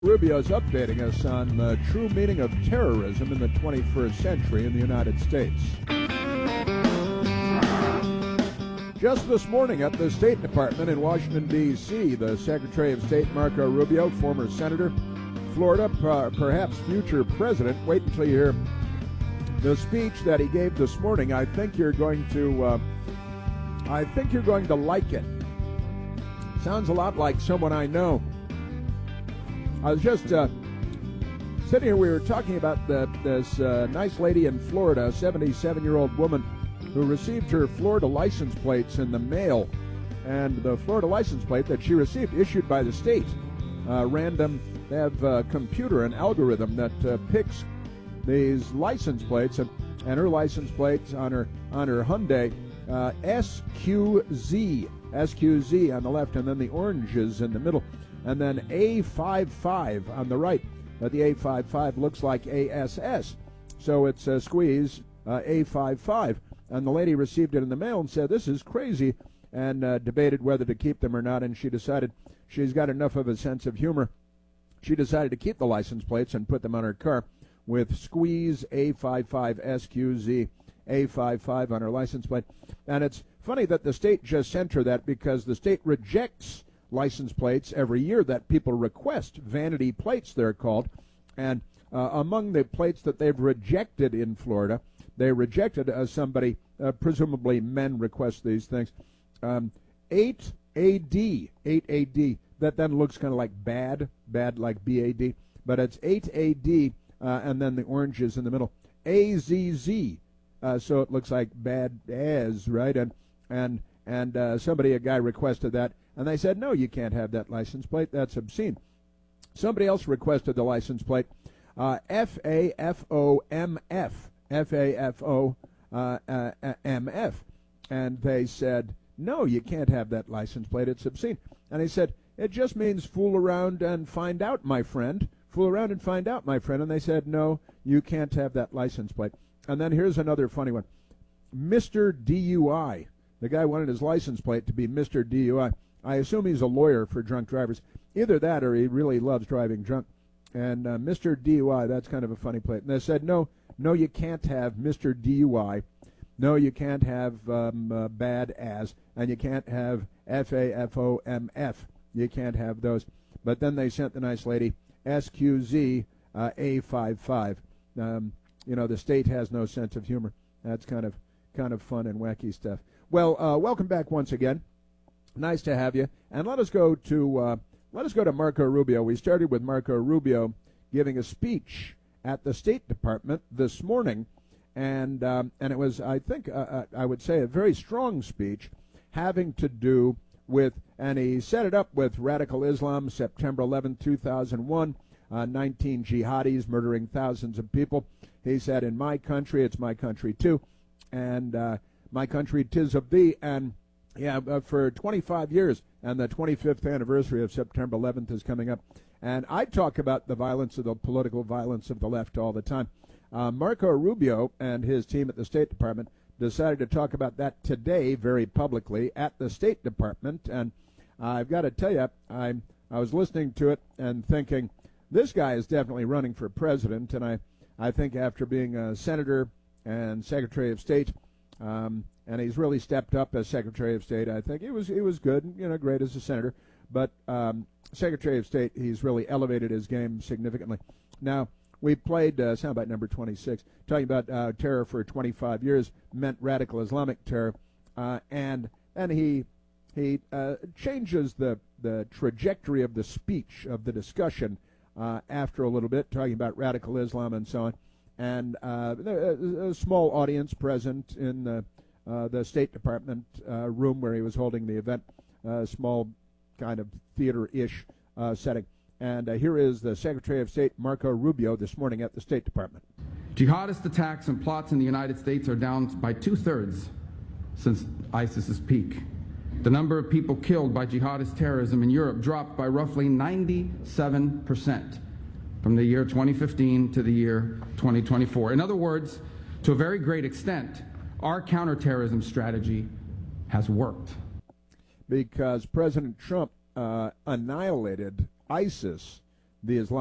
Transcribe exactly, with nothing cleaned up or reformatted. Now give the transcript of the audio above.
Rubio's updating us on the true meaning of terrorism in the twenty-first century in the United States. Just this morning at the State Department in Washington, D C, the Secretary of State Marco Rubio, former senator, Florida, per- perhaps future president. Wait until you hear the speech that he gave this morning. I think you're going to, uh, I think you're going to like it. Sounds a lot like someone I know. I was just uh, sitting here, we were talking about the, this uh, nice lady in Florida, a seventy-seven-year-old woman who received her Florida license plates in the mail. And the Florida license plate that she received, issued by the state, uh, random, they have a computer, an algorithm that uh, picks these license plates, and, and her license plates on her, on her Hyundai, uh, S Q Z, S Q Z on the left, and then the oranges in the middle. And then A fifty-five on the right. But the A fifty-five looks like A S S. So it's a squeeze uh, A fifty-five. And the lady received it in the mail and said, this is crazy, and uh, debated whether to keep them or not. And she decided she's got enough of a sense of humor. She decided to keep the license plates and put them on her car with squeeze A fifty-five S Q Z A fifty-five on her license plate. And it's funny that the state just sent her that, because the state rejects license plates every year that people request. Vanity plates, they're called. And uh, among the plates that they've rejected in Florida, they rejected uh, somebody, uh, presumably men request these things, um, eight A D, eight A D. That then looks kind of like bad, bad like B A D, but it's eight A D, uh, and then the oranges in the middle. A Z Z, uh, so it looks like bad as, right? And, and, and uh, somebody, a guy requested that. And they said, no, you can't have that license plate. That's obscene. Somebody else requested the license plate, uh, F A F O M F, F A F O M F. And they said, no, you can't have that license plate. It's obscene. And he said, it just means fool around and find out, my friend. Fool around and find out, my friend. And they said, no, you can't have that license plate. And then here's another funny one. Mister D U I. The guy wanted his license plate to be Mister D U I. I assume he's a lawyer for drunk drivers. Either that or he really loves driving drunk. And uh, Mister D U I, that's kind of a funny plate. And they said, no, no, you can't have Mister D U I. No, you can't have um, uh, bad as. And you can't have F A F O M F. You can't have those. But then they sent the nice lady S Q Z uh, A fifty-five. Um, you know, the state has no sense of humor. That's kind of kind of fun and wacky stuff. Well, uh, welcome back once again. Nice to have you. And let us go to uh, let us go to Marco Rubio. We started with Marco Rubio giving a speech at the State Department this morning, and um, and it was, I think, uh, uh, I would say, a very strong speech having to do with, and he set it up with radical Islam, September eleventh, two thousand one, uh, nineteen jihadis murdering thousands of people. He said, in my country, it's my country too, and uh, my country 'tis of thee, and yeah, uh, for twenty-five years, and the twenty-fifth anniversary of September eleventh is coming up. And I talk about the violence of the political violence of the left all the time. Uh, Marco Rubio and his team at the State Department decided to talk about that today very publicly at the State Department. And I've got to tell you, I I was listening to it and thinking, this guy is definitely running for president. And I, I think after being a senator and Secretary of State, um, and he's really stepped up as Secretary of State. I think he was he was good, you know, great as a senator, but um, Secretary of State, he's really elevated his game significantly. Now, we played uh, soundbite number twenty-six, talking about uh, terror for twenty-five years meant radical Islamic terror, uh, and and he he uh, changes the the trajectory of the speech of the discussion uh, after a little bit, talking about radical Islam and so on, and uh, a, a small audience present in the Uh, the State Department uh, room where he was holding the event, uh, small kind of theater-ish uh, setting. And uh, here is the Secretary of State, Marco Rubio, this morning at the State Department. Jihadist attacks and plots in the United States are down by two-thirds since ISIS's peak. The number of people killed by jihadist terrorism in Europe dropped by roughly ninety-seven percent from the year twenty fifteen to the year twenty twenty-four. In other words, to a very great extent, our counterterrorism strategy has worked. Because President Trump uh, annihilated ISIS the Islamic